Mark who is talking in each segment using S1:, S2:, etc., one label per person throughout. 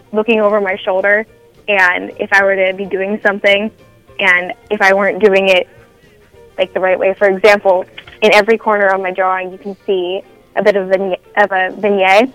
S1: looking over my shoulder, and if I were to be doing something, and if I weren't doing it like the right way. For example, in every corner of my drawing, you can see a bit of a vignette.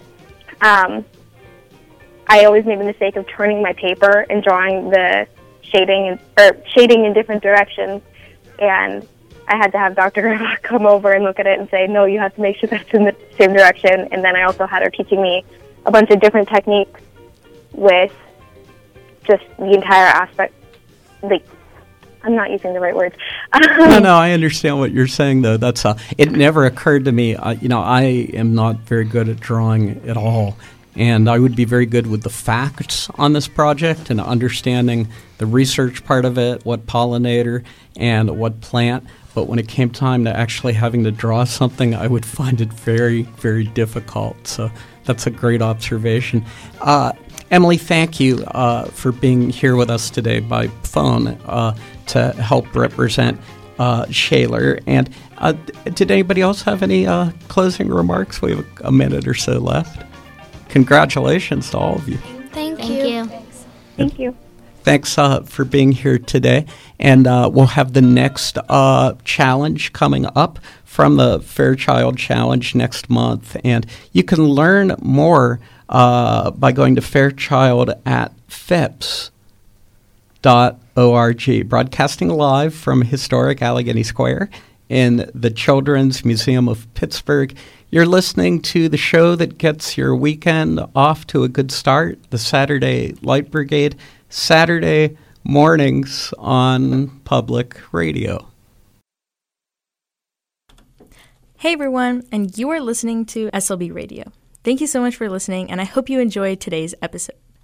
S1: I always made the mistake of turning my paper and drawing the shading in different directions, and I had to have Dr. Grandma come over and look at it and say, no, you have to make sure that's in the same direction. And then I also had her teaching me a bunch of different techniques with just the entire aspect. I'm not using the right words.
S2: No, I understand what you're saying, though. That's it never occurred to me. I am not very good at drawing at all, and I would be very good with the facts on this project and understanding the research part of it, what pollinator and what plant. But when it came time to actually having to draw something, I would find it very, very difficult. So that's a great observation. Emily, thank you for being here with us today by phone to help represent Shaler. And did anybody else have any closing remarks? We have a minute or so left. Congratulations to all of you.
S3: Thank you.
S1: Thank you.
S2: Thanks for being here today. And we'll have the next challenge coming up from the Fairchild Challenge next month. And you can learn more by going to fairchild@FIPS.org. Broadcasting live from historic Allegheny Square in the Children's Museum of Pittsburgh. You're listening to the show that gets your weekend off to a good start, the Saturday Light Brigade, Saturday mornings on Public Radio.
S4: Hey everyone, and you are listening to SLB Radio. Thank you so much for listening, and I hope you enjoyed today's episode.